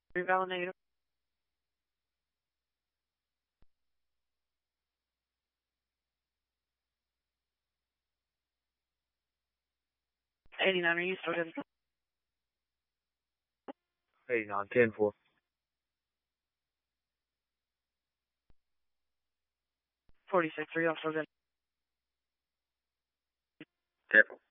Reval negative. 89, are you still good? 89, 10-4. 46, are you also good? 10-4.